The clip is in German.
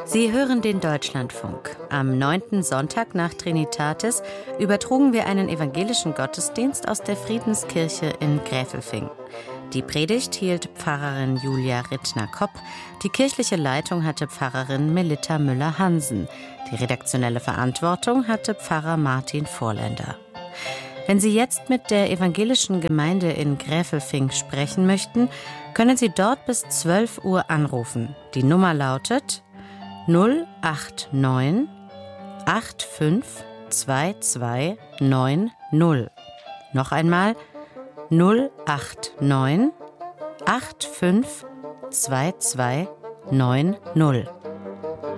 Sie hören den Deutschlandfunk. Am 9. Sonntag nach Trinitatis übertrugen wir einen evangelischen Gottesdienst aus der Friedenskirche in Gräfelfing. Die Predigt hielt Pfarrerin Julia Rittner-Kopp. Die kirchliche Leitung hatte Pfarrerin Melitta Müller-Hansen. Die redaktionelle Verantwortung hatte Pfarrer Martin Vorländer. Wenn Sie jetzt mit der evangelischen Gemeinde in Gräfelfing sprechen möchten, können Sie dort bis 12 Uhr anrufen. Die Nummer lautet 089 852290. Noch einmal 089 852290.